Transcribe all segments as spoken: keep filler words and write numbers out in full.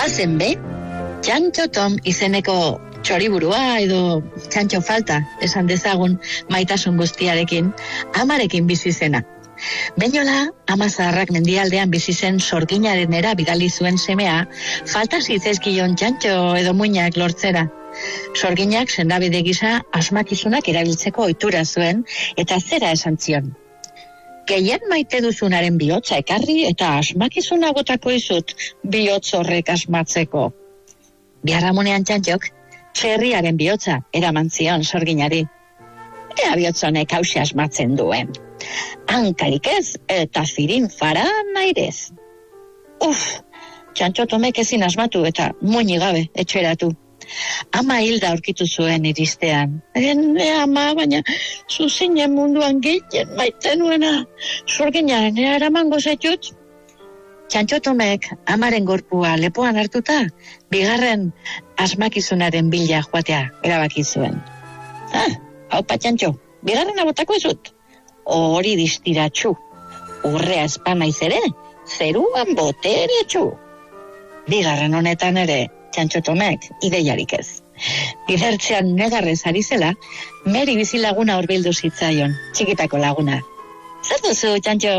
Bazen be, Txantxo Tom izeneko txoriburua edo txantxo falta esan dezagun maitasun guztiarekin, amarekin bizi zena. Beinola, ama zaharrak mendialdean bizi zen sorginarenera bidali zuen semea, falta zitzaizkion txantxo edo muinak lortzera. Sorginak sendabide gisa asmakizunak erabiltzeko ohitura zuen eta zera esan zion. Gehien maite duzunaren bihotza ekarri eta asmakizuna botako izut bihotz horrek asmatzeko. Biharramunean txantxok, txerriaren bihotza eraman zion sorginari. Ea bihotz honek hauxe asmatzen duen. Hankarik ez eta zirin fara nairez. Uf, Txantxo Tomek ezin asmatu eta muini gabe etxeratu. Ama hilda aurkitu zuen iristean. Ene ama, baina zuzinen munduan gehien maite nuena. Sorginaren eramango zaitut. Txantxo Tomek amaren gorpua lepoan hartuta, bigarren asmakizunaren bila joatea erabaki zuen. Ah, haupa Txantxo, bigarren abotako ezut. Hori distiratxu. Urrea espanaiz ere, zeruan boteretxu. Bigarren honetan ere, Txantxo Tomek ideiarik ez. Bidertzean negarrez ari zela, Meri bizilaguna hurbildu zitzaion, txikitako laguna. Zer duzu, Txantxo?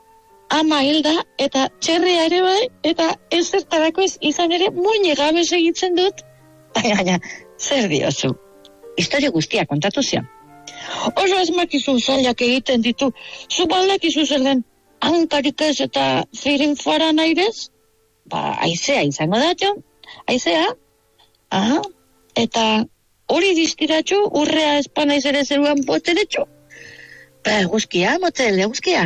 Ama hilda eta txerria ere bai, eta ezertarako ez izan ere muini gabe segitzen dut. Baina, baina, zer diozu? Historia guztia kontatu zion. Oso asmakizun zailak egiten ditu, zu baldakizu zer den hankarik ez eta zirin fara nairez? Ba, aizea izango da, jo? Aizea? Aha, eta hori distiratxu, urrea espanaiz ere zeruan boteretxu? Ba, eguzkia, motel, eguzkia.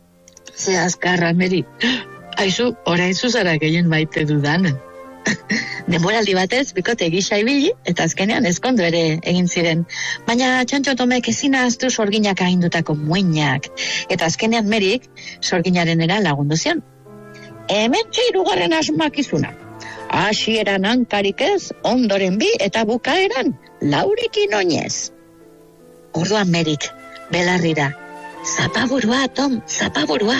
Ze azkarra, Meri. Aizu, orain zuzara gehien maite dudan. Denboraldi batez, bikote gisa ibili, eta azkenean ezkondu ere egin ziren. Baina Txantxo Tomek ezin ahaztu sorginak agindutako muinak, eta azkenean Merik sorginaren era lagundu zion. Hemen hirugarren asmakizuna. Hasieran hankarik ez, ondoren bi eta bukaeran laurikin oinez. Orduan Merik, belarrira. Zapaburua, Tom, zapaburua.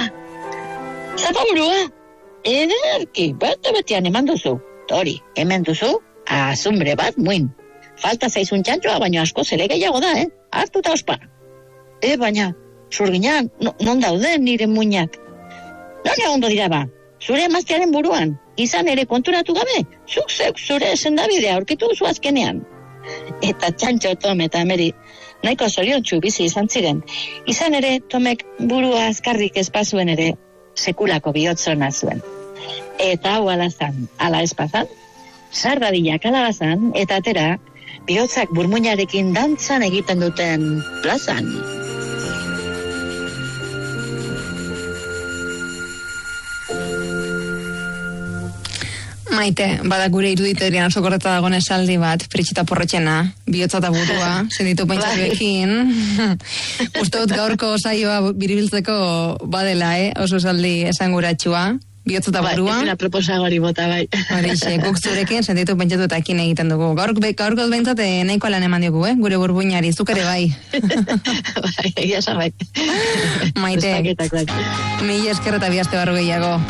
Zapaburua? Ederki, bete-betean eman duzu. Hori, hemen duzu, azumbre bat muin. Falta zaizun txantxoa, baina asko zele gehiago da, eh? Hartuta ospa. E, baina, zurginan, no, non dauden nire muinak? Non egondo dira ba? Zure emaztearen buruan, izan ere konturatu gabe, zuk zeuk zure sendabidea aurkitu duzu azkenean. Eta Txantxo Tom eta Meri, nahiko zoriontsu bizi izan ziren. Izan ere, Tomek burua azkarrik espazuen ere, sekulako bihotzona zuen. Eta hau alazan, ala espazan, sardadila kalabazan, eta atera, bihotzak burmuinarekin dantzan egiten duten plazan. Maite, bada gure iruditegian sokorreta dagoen esaldi bat, Pritxita Porrotxena, bihotza eta burua, senditu pentsatuekin. Uste dut gaurko saioa biribiltzeko badela, eh? Oso esaldi esanguratxua, bihotza eta burua. Ba, ez una proposagori bota, bai. Horixe, guk zurekin sentitu pentsatu eta ekin egiten dugu. Gaur, gaurko behintzat nahiko lan eman diogu, eh? Gure burbuinari, zuk ere bai. Bai, egia bai. Maite, mila esker eta bihazte barru gehiago.